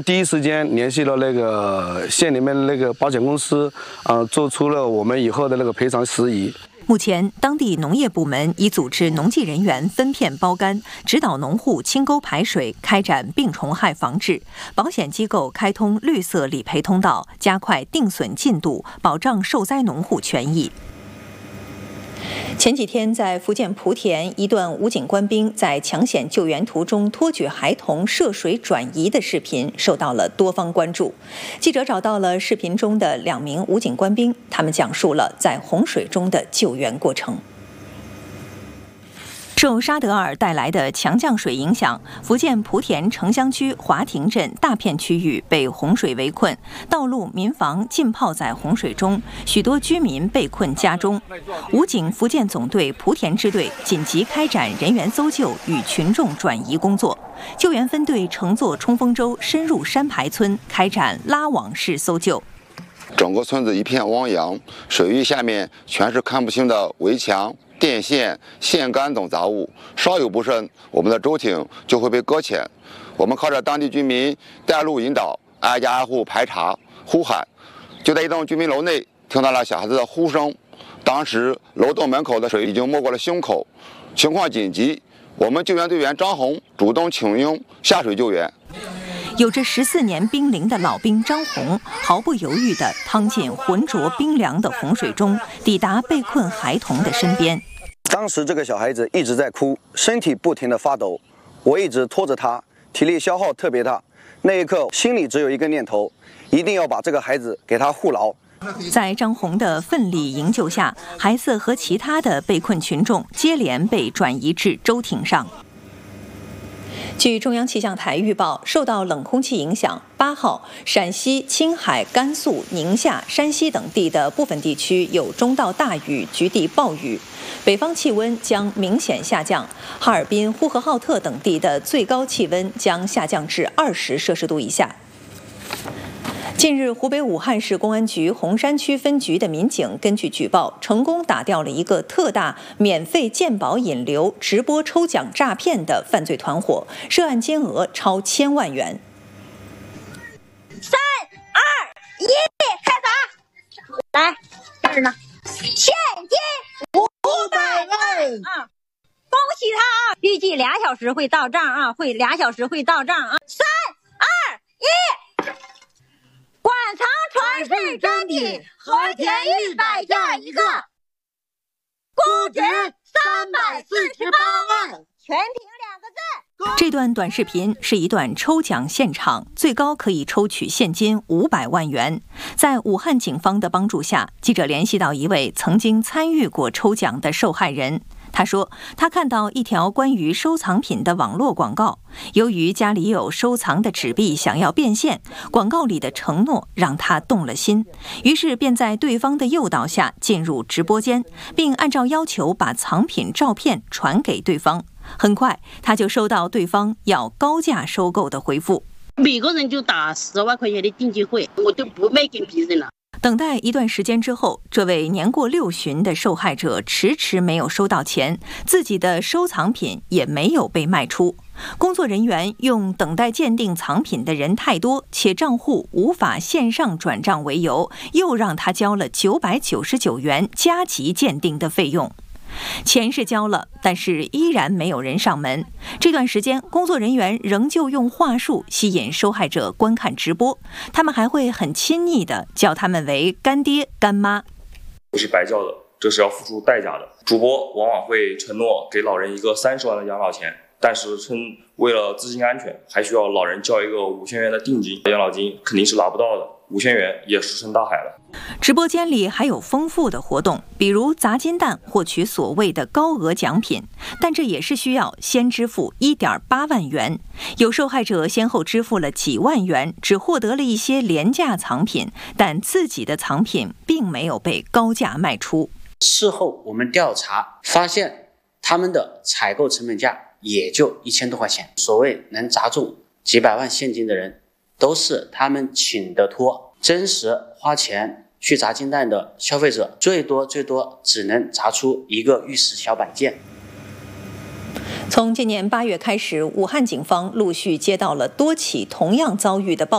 第一时间联系了那个县里面的那个保险公司，做出了我们以后的那个赔偿事宜。 目前，当地农业部门已组织农技人员分片包干，指导农户清沟排水，开展病虫害防治；保险机构开通绿色理赔通道，加快定损进度，保障受灾农户权益。前几天，在福建莆田，一段武警官兵在抢险救援途中托举孩童涉水转移的视频受到了多方关注。记者找到了视频中的2名武警官兵，他们讲述了在洪水中的救援过程。受沙德尔带来的强降水影响，福建莆田城乡区华亭镇大片区域被洪水围困，道路、民房浸泡在洪水中，许多居民被困家中。武警福建总队莆田支队紧急开展人员搜救与群众转移工作，救援分队乘坐冲锋舟深入山排村，开展拉网式搜救。 整个村子一片汪洋，水域下面全是看不清的围墙、电线、线杆等杂物，稍有不慎，我们的舟艇就会被搁浅。我们靠着当地居民带路引导，挨家挨户排查呼喊。就在一栋居民楼内，听到了小孩子的呼声。当时楼栋门口的水已经没过了胸口，情况紧急，我们救援队员张红主动请缨下水救援。 有着14年兵龄的老兵张红毫不犹豫地趟进浑浊冰凉的洪水中，抵达被困孩童的身边。 当时这个小孩子一直在哭，身体不停地发抖，我一直拖着他，体力消耗特别大。那一刻心里只有一个念头，一定要把这个孩子给他护牢。 在张红的奋力营救下，孩子和其他的被困群众接连被转移至舟艇上。据中央气象台预报，受到冷空气影响，8号，陕西、青海、甘肃、宁夏、山西等地的部分地区有中到大雨，局地暴雨。北方气温将明显下降，哈尔滨、呼和浩特等地的最高气温将下降至20摄氏度以下。近日，湖北武汉市公安局洪山区分局的民警根据举报，成功打掉了一个特大免费健保引流、直播抽奖诈骗的犯罪团伙，涉案金额超1000万元。 3、2、1，开打！来，这儿呢，现金500万啊！恭喜他啊！预计2小时会到账啊，2小时会到账啊！3、2、1。馆藏传世珍品，和田玉摆下一个，估值348万，全凭2个字。 这段短视频是一段抽奖现场，最高可以抽取现金500万元。在武汉警方的帮助下，记者联系到一位曾经参与过抽奖的受害人。他说，他看到一条关于收藏品的网络广告，由于家里有收藏的纸币想要变现，广告里的承诺让他动了心，于是便在对方的诱导下进入直播间，并按照要求把藏品照片传给对方。很快，他就收到对方要高价收购的回复， 每个人就打10万块钱的定金费，我都不卖给别人了。 等待一段时间之后，这位年过60旬的受害者迟迟没有收到钱，自己的收藏品也没有被卖出。工作人员用等待鉴定藏品的人太多，且账户无法线上转账为由，又让他交了999元加急鉴定的费用。钱是交了，但是依然没有人上门。这段时间，工作人员仍旧用话术吸引受害者观看直播，他们还会很亲昵地叫他们为干爹干妈。 不是白叫的，这是要付出代价的。主播往往会承诺给老人一个30万的养老钱，但是称为了资金安全，还需要老人交一个5000元的定金，养老金肯定是拿不到的，5000元也石沉大海了。 直播间里还有丰富的活动，比如砸金蛋获取所谓的高额奖品，但这也是需要先支付1.8万元。有受害者先后支付了几万元，只获得了一些廉价藏品，但自己的藏品并没有被高价卖出。 事后我们调查发现，他们的采购成本价也就1000多块钱。所谓能砸中几百万现金的人，都是他们请的托，真实花钱去砸金蛋的消费者，最多只能砸出一个玉石小摆件。 从今年8月开始，武汉警方陆续接到了多起同样遭遇的报